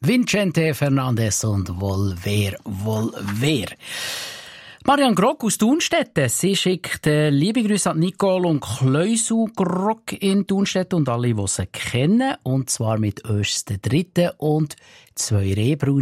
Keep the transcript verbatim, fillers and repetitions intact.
Vicente Fernandez und Volver, Volver. Marianne Grock aus Thunstetten. Sie schickt äh, liebe Grüße an Nicole und Kleusu Grock in Thunstetten und alle, die sie kennen. Und zwar mit Öst der Dritte und zwei Rehbraune